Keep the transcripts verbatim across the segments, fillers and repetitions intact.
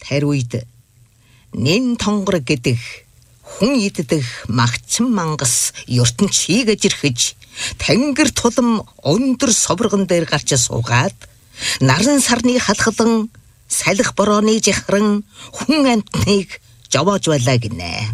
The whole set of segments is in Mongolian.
Тэр үед нэн тонгор гэдэг хүн идэх магчин мангас ертөнцийг ажирхэж тэнгэр тулам өндөр совргон дээр гарч суугаад наран сарны халхалан салхи борооны жихран хүн амтныг жовоож байлаа гинэ.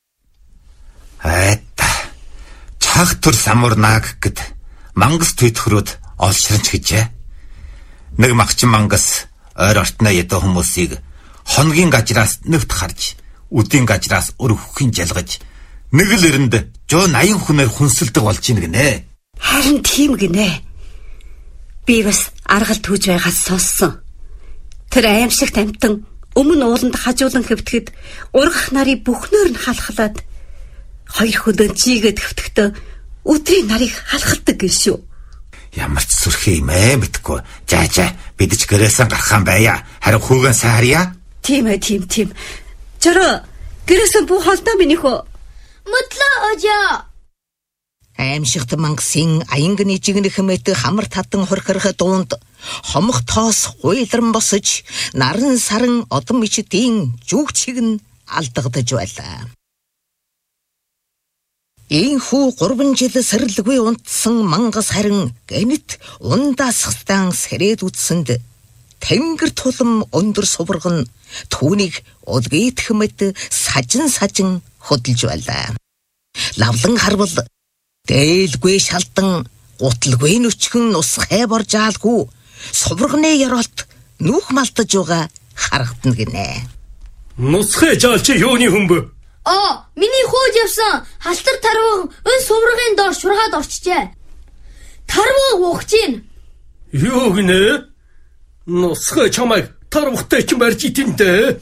Айта чаг тур самурнаг гэд мангас төтхрөөд олширч гэжээ. Нэг магчин мангас ойр ортноо ядуу хүмүүсийг хоногийн гажраас нэгт харж үдийн гажраас өрөвхийн жалгаж нэг л эрэнд жоо наян хүнээр хүнсэлдэг болж ийн гинэ. Харин тийм гинэ. Би бас аргал түүж байгаас сонссон. Тэр аимшигт амтан өмнө ууланд хажуулан хэвтгэд ургах нарыг бүхнөөр нь халахлаад хоёр хөдөө чигээд хэвтгэхдээ өдрийн нарыг халахалдаг гин шүү. Ямар ч сүрхий юм ээ мэдгүй. Жаа жаа бид ч гэрээсэн гарах юм байя. Харин хүүгэн сайн харъя. Тийм ээ тийм тийм. Жороо гэрээсэн бүх холдоо минийхөө. Мэдлээ ажаа. Аимшигт мангасын аянгны жигнэх мэт хамар татан хорхорох дуунд хомох тоос хуйлран босож наран саран одон мичдийн зүг чиг нь алдагдаж байлаа. Ийхүү гурван жил сэрэлгүй унтсан мангас харин гэнэт ундаас хстан сэрээд үтсэнд тэнгэр тулам өндөр суврган түүнийг улгийдэх мэт сажин сажин хөдөлж байлаа. Лавлан харвал дээлгүй шалдан гуталгүй нүчгэн ус хайбор жаалгүй суврганы яролт нүх малтаж байгаа харагдана гинэ. Нусхэ жаалч юуны хүмбэ? Аа, миний хөөж явсан халтар тарваг өн суврагын доор шургаад орчжээ. Тарваг ухаж гин. Юу гинэ? Нусхэ чамайг тарвагтай ч барьж итэнтэй.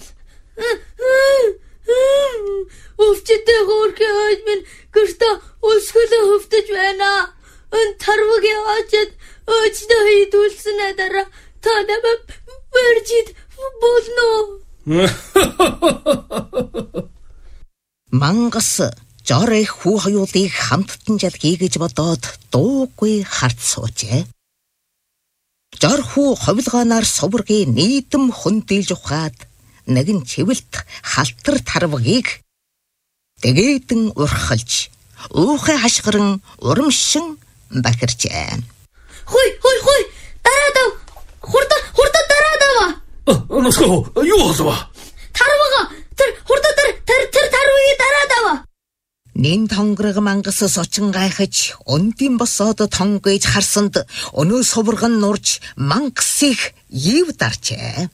Өвчтэй хөөрхий хойд минь гэртээ өсгөлөө хөвдөж байна. Өн тарвагийн очод өчдөө хийдүүлсэн дараа та намайг барьж болно. Мангас жорой хүү хоёулыг хамттан жалгий гэж бодоод дуугүй харц суужээ. Жор хүү ховлгооноор сувргийн нийтэм хөндөлж ухаад нэгэн чивэлт халтар тарвагийг тэгээдэн урхалж уухай хашгиран урамшин бахирчээ. Хой хой хой дараа дав хурда хурда дараа дава. Нусхэ юу болов? Тарвага тэр хурда тэр тэр тэр тарвагийг дараа дава. Нин тонгорог мангас сочин гайхаж өндийн босоод тонгойж харсанд өнөө суврган нурж мангасыг ив дарчээ.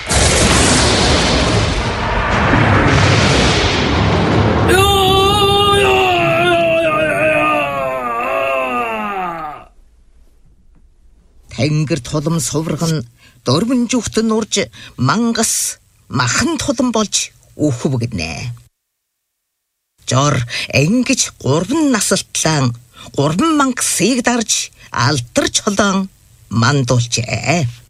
Тэнгэр тулам суврган дөрвөн зүгт нурж мангас махан тулам болж өөхөв гинэ. Жор ингэж гурван насалтлан гурван мангасыг дарж алдарч холоон мандуулжээ.